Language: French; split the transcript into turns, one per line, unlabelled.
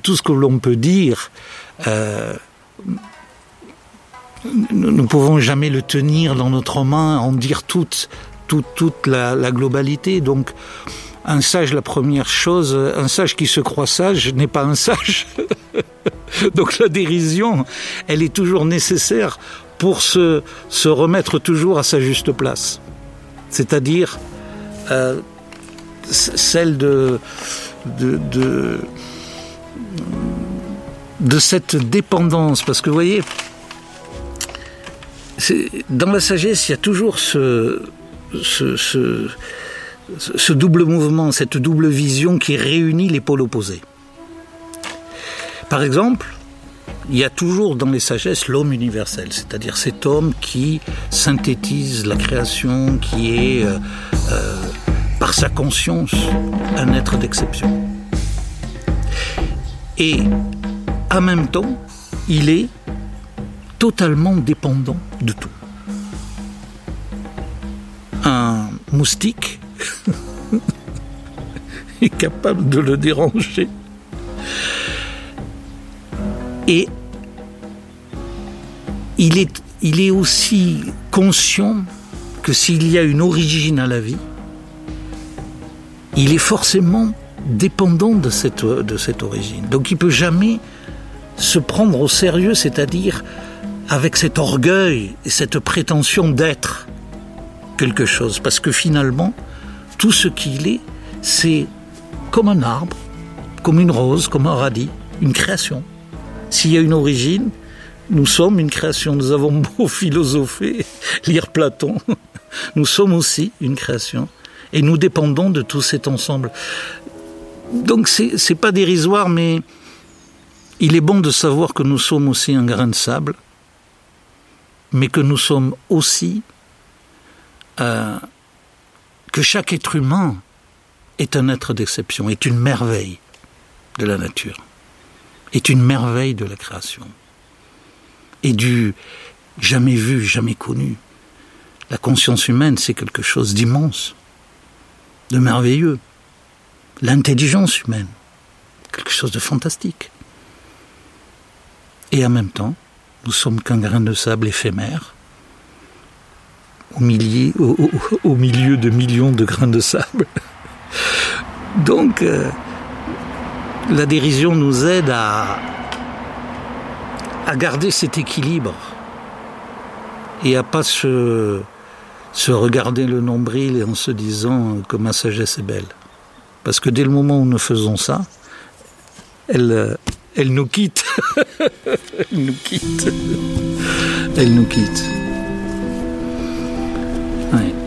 tout ce que l'on peut dire, nous ne pouvons jamais le tenir dans notre main, en dire toute la globalité. Donc, un sage, la première chose, un sage qui se croit sage n'est pas un sage. Donc la dérision, elle est toujours nécessaire pour se remettre toujours à sa juste place. C'est-à-dire celle de cette dépendance. Parce que vous voyez, dans la sagesse, il y a toujours ce double mouvement, cette double vision qui réunit les pôles opposés. Par exemple, il y a toujours dans les sagesses l'homme universel, c'est-à-dire cet homme qui synthétise la création, qui est, par sa conscience, un être d'exception. Et en même temps, il est totalement dépendant de tout. Un moustique est capable de le déranger. Et il est aussi conscient que s'il y a une origine à la vie, il est forcément dépendant de cette origine. Donc il ne peut jamais se prendre au sérieux, c'est-à-dire avec cet orgueil et cette prétention d'être quelque chose. Parce que finalement, tout ce qu'il est, c'est comme un arbre, comme une rose, comme un radis, une création. S'il y a une origine, nous sommes une création. Nous avons beau philosopher, lire Platon, nous sommes aussi une création. Et nous dépendons de tout cet ensemble. Donc c'est pas dérisoire, mais il est bon de savoir que nous sommes aussi un grain de sable, mais que nous sommes aussi que chaque être humain est un être d'exception, est une merveille de la nature, est une merveille de la création, et du jamais vu, jamais connu. La conscience humaine, c'est quelque chose d'immense, de merveilleux. L'intelligence humaine, quelque chose de fantastique. Et en même temps, nous sommes qu'un grain de sable éphémère, au milieu de millions de grains de sable. Donc, la dérision nous aide à garder cet équilibre et à pas se regarder le nombril en se disant que ma sagesse est belle. Parce que dès le moment où nous faisons ça, elle nous quitte. Elle nous quitte. Elle nous quitte. Ouais.